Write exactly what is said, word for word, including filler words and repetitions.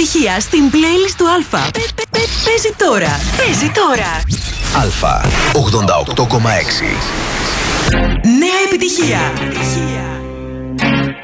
επιτυχία στην playlist του Αλφα. Παίζει τώρα. Παίζει τώρα. Αλφα ογδόντα οκτώ κόμμα έξι. Νέα επιτυχία.